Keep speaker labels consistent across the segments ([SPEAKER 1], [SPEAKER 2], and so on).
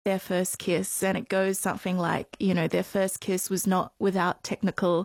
[SPEAKER 1] their first kiss, and it goes something like, their first kiss was not without technical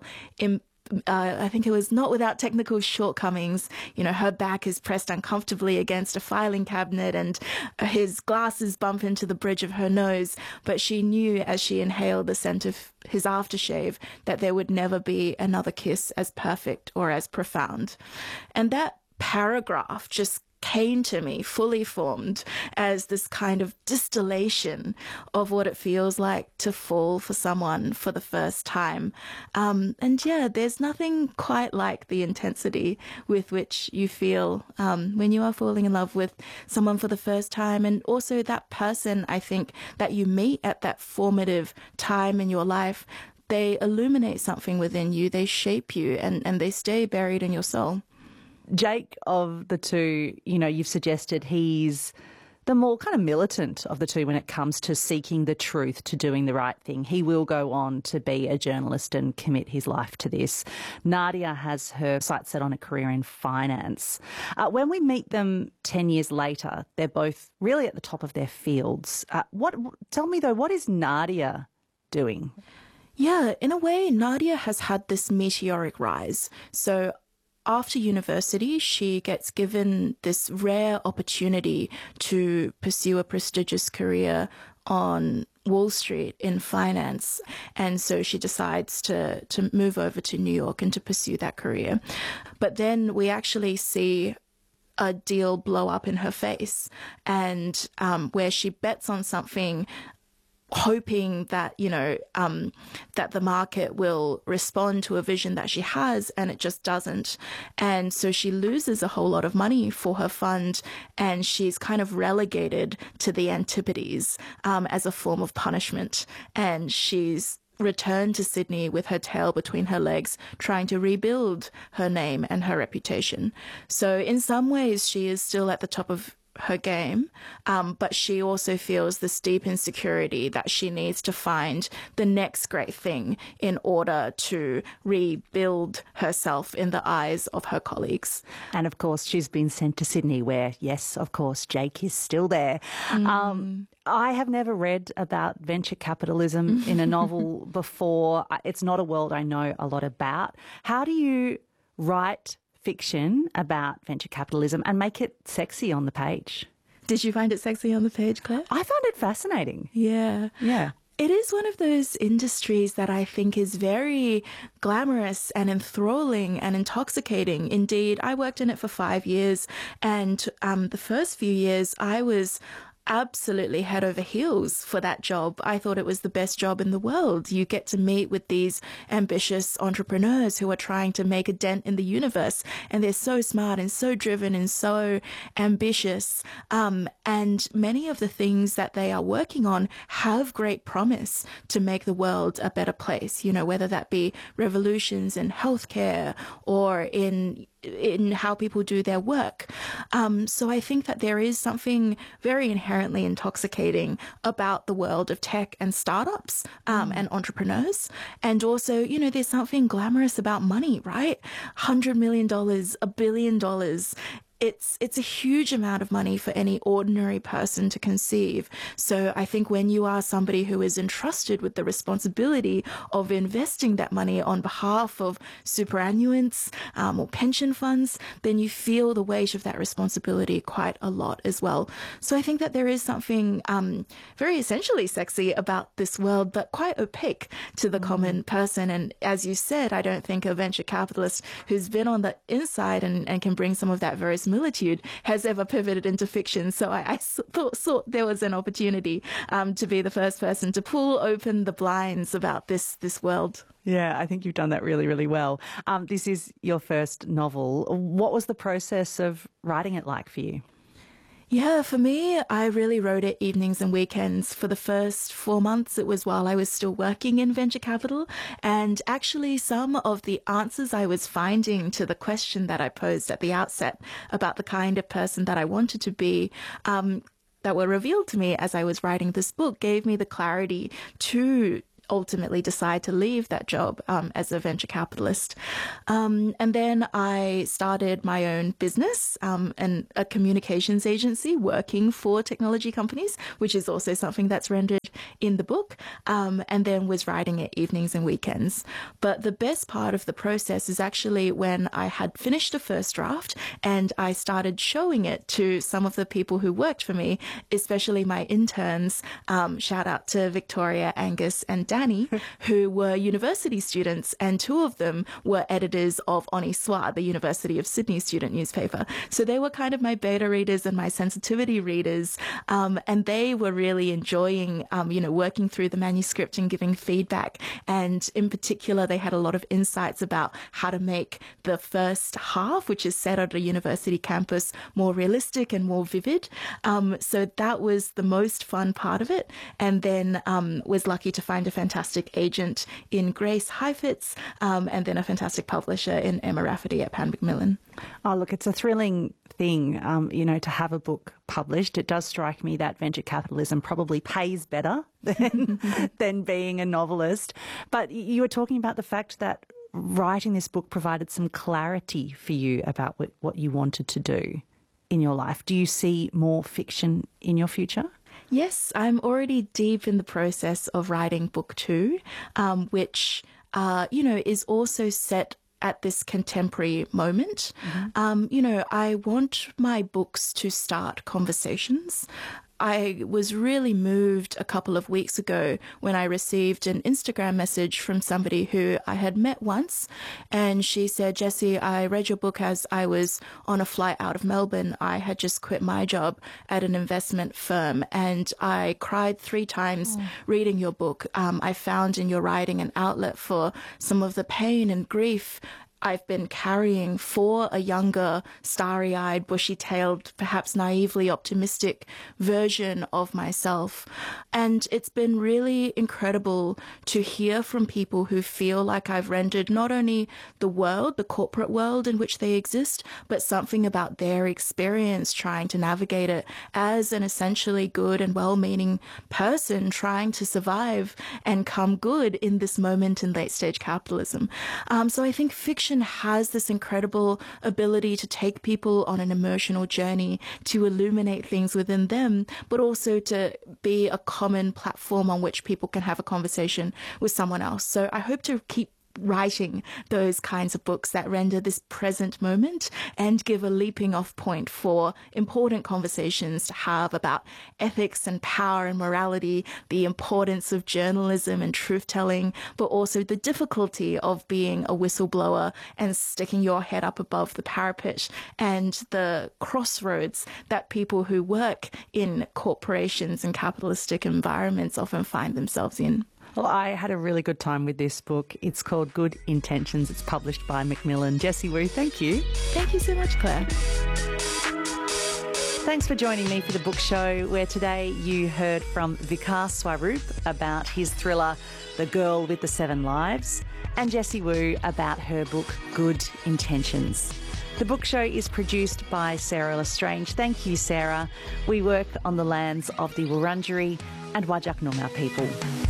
[SPEAKER 1] I think it was not without technical shortcomings. Her back is pressed uncomfortably against a filing cabinet and his glasses bump into the bridge of her nose. But she knew as she inhaled the scent of his aftershave that there would never be another kiss as perfect or as profound. And that paragraph just came to me fully formed as this kind of distillation of what it feels like to fall for someone for the first time. And yeah, there's nothing quite like the intensity with which you feel when you are falling in love with someone for the first time. And also that person, I think, that you meet at that formative time in your life, they illuminate something within you, they shape you, and they stay buried in your soul.
[SPEAKER 2] Jake, of the two, you've suggested he's the more kind of militant of the two when it comes to seeking the truth, to doing the right thing. He will go on to be a journalist and commit his life to this. Nadia has her sights set on a career in finance. When we meet them 10 years later, they're both really at the top of their fields. Tell me, though, what is Nadia doing?
[SPEAKER 1] Yeah, in a way, Nadia has had this meteoric rise. So after university, she gets given this rare opportunity to pursue a prestigious career on Wall Street in finance. And so she decides to move over to New York and to pursue that career. But then we actually see a deal blow up in her face, and where she bets on something hoping that, that the market will respond to a vision that she has, and it just doesn't. And so she loses a whole lot of money for her fund, and she's kind of relegated to the Antipodes as a form of punishment. And she's returned to Sydney with her tail between her legs, trying to rebuild her name and her reputation. So in some ways, she is still at the top of her game, but she also feels this deep insecurity that she needs to find the next great thing in order to rebuild herself in the eyes of her colleagues.
[SPEAKER 2] And of course, she's been sent to Sydney where, yes, of course, Jake is still there. I have never read about venture capitalism in a novel before. It's not a world I know a lot about. How do you write fiction about venture capitalism and make it sexy on the page?
[SPEAKER 1] Did you find it sexy on the page, Claire?
[SPEAKER 2] I found it fascinating.
[SPEAKER 1] Yeah.
[SPEAKER 2] Yeah.
[SPEAKER 1] It is one of those industries that I think is very glamorous and enthralling and intoxicating. Indeed, I worked in it for 5 years, and the first few years I was absolutely head over heels for that job. I thought it was the best job in the world. You get to meet with these ambitious entrepreneurs who are trying to make a dent in the universe, and they're so smart and so driven and so ambitious. And many of the things that they are working on have great promise to make the world a better place, whether that be revolutions in healthcare or in how people do their work. So I think that there is something very inherently intoxicating about the world of tech and startups and entrepreneurs. And also, there's something glamorous about money, right? $100 million, $1 billion. It's a huge amount of money for any ordinary person to conceive. So I think when you are somebody who is entrusted with the responsibility of investing that money on behalf of superannuants or pension funds, then you feel the weight of that responsibility quite a lot as well. So I think that there is something very essentially sexy about this world, but quite opaque to the common person. And as you said, I don't think a venture capitalist who's been on the inside and can bring some of that verisimilitude has ever pivoted into fiction. So I thought there was an opportunity to be the first person to pull open the blinds about this world.
[SPEAKER 2] Yeah, I think you've done that really, really well. This is your first novel. What was the process of writing it like for you?
[SPEAKER 1] Yeah, for me, I really wrote it evenings and weekends. For the first 4 months, it was while I was still working in venture capital. And actually, some of the answers I was finding to the question that I posed at the outset about the kind of person that I wanted to be, that were revealed to me as I was writing this book, gave me the clarity to ultimately decide to leave that job as a venture capitalist. And then I started my own business and a communications agency working for technology companies, which is also something that's rendered in the book, and then was writing it evenings and weekends. But the best part of the process is actually when I had finished the first draft and I started showing it to some of the people who worked for me, especially my interns. Shout out to Victoria, Angus and Danny, who were university students, and two of them were editors of On y Soir, the University of Sydney student newspaper. So they were kind of my beta readers and my sensitivity readers, and they were really enjoying, working through the manuscript and giving feedback. And in particular, they had a lot of insights about how to make the first half, which is set at a university campus, more realistic and more vivid. So that was the most fun part of it. And then was lucky to find a fantastic agent in Grace Heifetz, and then a fantastic publisher in Emma Rafferty at Pan Macmillan.
[SPEAKER 2] Oh, look, it's a thrilling thing, to have a book published. It does strike me that venture capitalism probably pays better than being a novelist. But you were talking about the fact that writing this book provided some clarity for you about what you wanted to do in your life. Do you see more fiction in your future?
[SPEAKER 1] Yes, I'm already deep in the process of writing book 2, which, is also set at this contemporary moment. Mm-hmm. I want my books to start conversations. I was really moved a couple of weeks ago when I received an Instagram message from somebody who I had met once, and she said, "Jessie, I read your book as I was on a flight out of Melbourne. I had just quit my job at an investment firm, and I cried 3 times reading your book. I found in your writing an outlet for some of the pain and grief I've been carrying for a younger, starry-eyed, bushy-tailed, perhaps naively optimistic version of myself." And it's been really incredible to hear from people who feel like I've rendered not only the world, the corporate world in which they exist, but something about their experience trying to navigate it as an essentially good and well-meaning person trying to survive and come good in this moment in late-stage capitalism. So I think fiction has this incredible ability to take people on an emotional journey, to illuminate things within them, but also to be a common platform on which people can have a conversation with someone else. So I hope to keep writing those kinds of books that render this present moment and give a leaping off point for important conversations to have about ethics and power and morality, the importance of journalism and truth-telling, but also the difficulty of being a whistleblower and sticking your head up above the parapet, and the crossroads that people who work in corporations and capitalistic environments often find themselves in.
[SPEAKER 2] Well, I had a really good time with this book. It's called Good Intentions. It's published by Macmillan. Jessie Woo, thank you.
[SPEAKER 1] Thank you so much, Claire.
[SPEAKER 2] Thanks for joining me for the book show, where today you heard from Vikas Swaroop about his thriller The Girl with the 7 Lives, and Jessie Woo about her book Good Intentions. The book show is produced by Sarah Lestrange. Thank you, Sarah. We work on the lands of the Wurundjeri and Whadjuk Noongar people.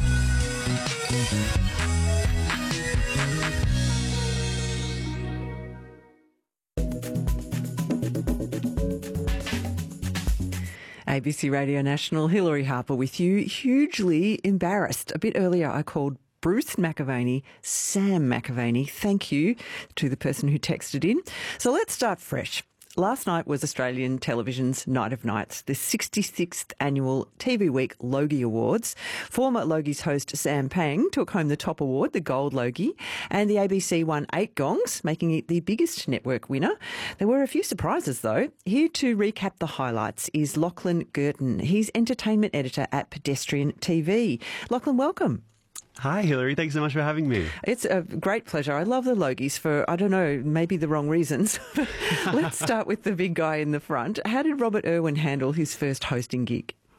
[SPEAKER 3] ABC Radio National, Hilary Harper with you, hugely embarrassed. A bit earlier I called Bruce McAvaney Sam McAvaney. Thank you to the person who texted in. So let's start fresh. Last night was Australian television's Night of Nights, the 66th annual TV Week Logie Awards. Former Logie's host Sam Pang took home the top award, the Gold Logie, and the ABC won 8 gongs, making it the biggest network winner. There were a few surprises though. Here to recap the highlights is Lachlan Girton. He's entertainment editor at Pedestrian TV. Lachlan, welcome.
[SPEAKER 4] Hi, Hilary. Thanks so much for having me.
[SPEAKER 3] It's a great pleasure. I love the Logies for, I don't know, maybe the wrong reasons. Let's start with the big guy in the front. How did Robert Irwin handle his first hosting gig?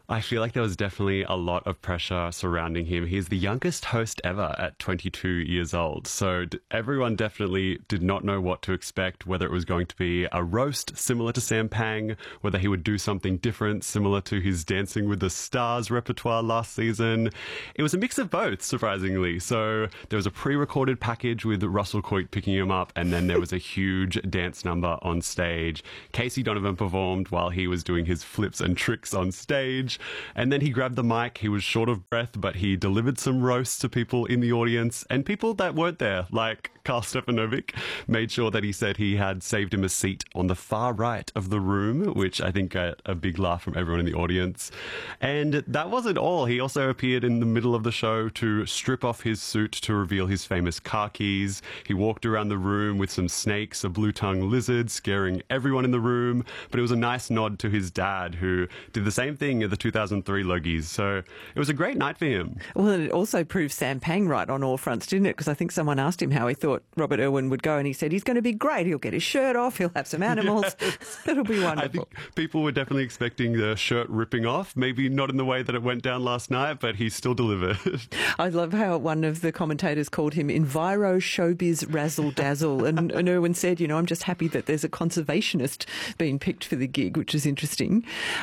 [SPEAKER 4] I feel like there was definitely a lot of pressure surrounding him. He's the youngest host ever at 22 years old. So everyone definitely did not know what to expect, whether it was going to be a roast similar to Sam Pang, whether he would do something different similar to his Dancing with the Stars repertoire last season. It was a mix of both, surprisingly. So there was a pre-recorded package with Russell Coight picking him up, and then there was a huge dance number on stage. Casey Donovan performed while he was doing his flips and tricks on stage. And then he grabbed the mic. He was short of breath, but he delivered some roasts to people in the audience and people that weren't there, like Karl Stefanovic, made sure that he said he had saved him a seat on the far right of the room, which I think got a big laugh from everyone in the audience. And that wasn't all. He also appeared in the middle of the show to strip off his suit to reveal his famous car keys. He walked around the room with some snakes, a blue-tongued lizard, scaring everyone in the room. But it was a nice nod to his dad, who did the same thing at the 2003 Logies. So it was a great night for him.
[SPEAKER 3] Well, and it also proved Sam Pang right on all fronts, didn't it? Because I think someone asked him how he thought Robert Irwin would go, and he said he's going to be great. He'll get his shirt off. He'll have some animals. Yes. It'll be wonderful.
[SPEAKER 4] I think people were definitely expecting the shirt ripping off. Maybe not in the way that it went down last night, but he still delivered.
[SPEAKER 3] I love how one of the commentators called him Enviro Showbiz Razzle Dazzle. And Irwin said, I'm just happy that there's a conservationist being picked for the gig, which is interesting.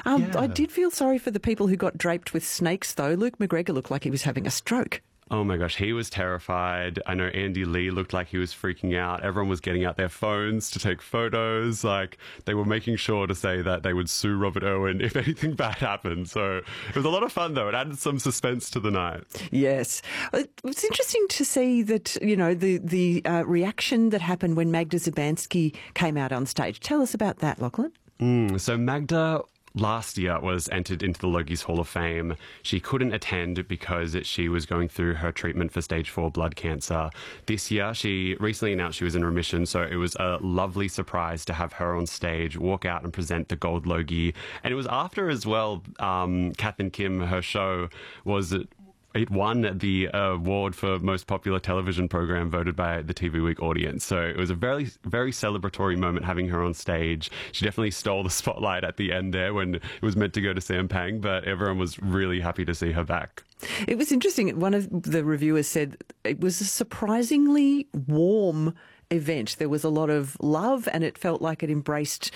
[SPEAKER 3] I did feel sorry for the people who got draped with snakes, though. Luke McGregor looked like he was having a stroke.
[SPEAKER 4] Oh my gosh, he was terrified. I know Andy Lee looked like he was freaking out. Everyone was getting out their phones to take photos. Like, they were making sure to say that they would sue Robert Irwin if anything bad happened. So it was a lot of fun, though. It added some suspense to the night.
[SPEAKER 3] Yes. It's interesting to see that, the reaction that happened when Magda Szubanski came out on stage. Tell us about that, Lachlan.
[SPEAKER 4] So Magda last year was entered into the Logies Hall of Fame. She couldn't attend because she was going through her treatment for stage 4 blood cancer. This year, she recently announced she was in remission, so it was a lovely surprise to have her on stage, walk out and present the Gold Logie. And it was after as well, Kath and Kim, her show, it won the award for most popular television program voted by the TV Week audience. So it was a very, very celebratory moment having her on stage. She definitely stole the spotlight at the end there when it was meant to go to Sam Pang, but everyone was really happy to see her back.
[SPEAKER 3] It was interesting. One of the reviewers said it was a surprisingly warm event. There was a lot of love and it felt like it embraced,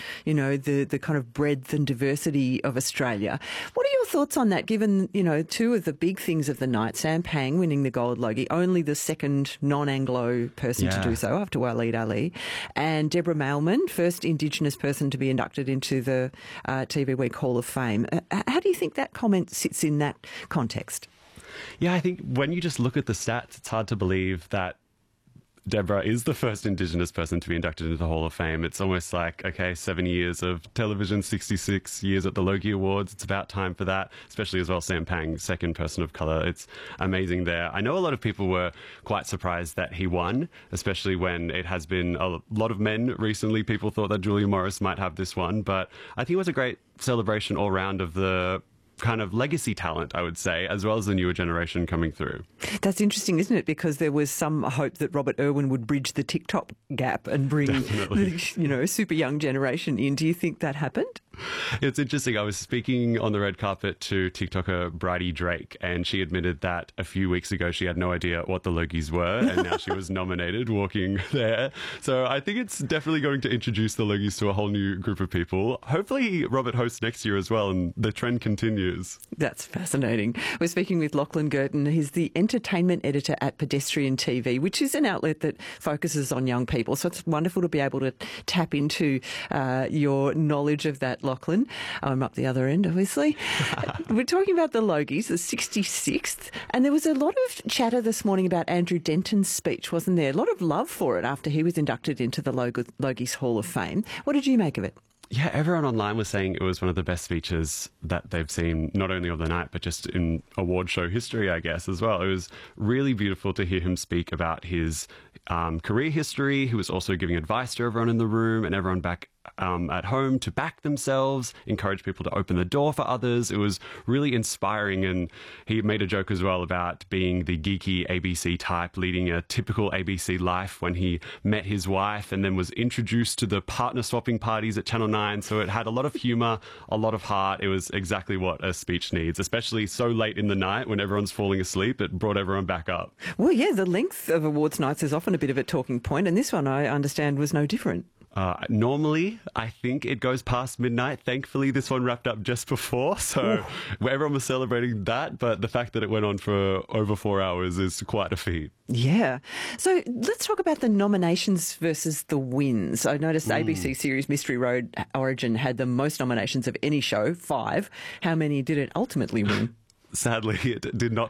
[SPEAKER 3] the kind of breadth and diversity of Australia. What are your thoughts on that, given, two of the big things of the night, Sam Pang winning the Gold Logie, only the second non-Anglo person to do so after Waleed Ali, and Deborah Mailman, first Indigenous person to be inducted into the TV Week Hall of Fame. How do you think that comment sits in that context?
[SPEAKER 4] Yeah, I think when you just look at the stats, it's hard to believe that Deborah is the first Indigenous person to be inducted into the Hall of Fame. It's almost like, 7 years of television, 66 years at the Logie Awards. It's about time for that, especially as well Sam Pang, second person of colour. It's amazing there. I know a lot of people were quite surprised that he won, especially when it has been a lot of men recently. People thought that Julia Morris might have this one, but I think it was a great celebration all round of the kind of legacy talent, I would say, as well as the newer generation coming through.
[SPEAKER 3] That's interesting, isn't it? Because there was some hope that Robert Irwin would bridge the TikTok gap and bring the, super young generation in. Do you think that happened?
[SPEAKER 4] It's interesting. I was speaking on the red carpet to TikToker Bridie Drake, and she admitted that a few weeks ago she had no idea what the Logies were, and now she was nominated walking there. So I think it's definitely going to introduce the Logies to a whole new group of people. Hopefully Robert hosts next year as well, and the trend continues.
[SPEAKER 3] That's fascinating. We're speaking with Lachlan Girton. He's the entertainment editor at Pedestrian TV, which is an outlet that focuses on young people. So it's wonderful to be able to tap into your knowledge of that, Lachlan. I'm up the other end, obviously. We're talking about the Logies, the 66th, and there was a lot of chatter this morning about Andrew Denton's speech, wasn't there? A lot of love for it after he was inducted into the Logies Hall of Fame. What did you make of it?
[SPEAKER 4] Yeah, everyone online was saying it was one of the best speeches that they've seen, not only of the night, but just in award show history, I guess, as well. It was really beautiful to hear him speak about his career history. He was also giving advice to everyone in the room and everyone back at home to back themselves, encourage people to open the door for others. It was really inspiring, and he made a joke as well about being the geeky ABC type, leading a typical ABC life when he met his wife and then was introduced to the partner swapping parties at Channel 9. So it had a lot of humour, a lot of heart. It was exactly what a speech needs, especially so late in the night when everyone's falling asleep. It brought everyone back up.
[SPEAKER 3] Well, yeah, the length of awards nights is often a bit of a talking point, and this one, I understand, was no different.
[SPEAKER 4] Normally, I think it goes past midnight. Thankfully, this one wrapped up just before, so everyone was celebrating that, but the fact that it went on for over 4 hours is quite a feat.
[SPEAKER 3] Yeah. So let's talk about the nominations versus the wins. I noticed ABC series Mystery Road Origin had the most nominations of any show, 5. How many did it ultimately win?
[SPEAKER 4] Sadly, it did not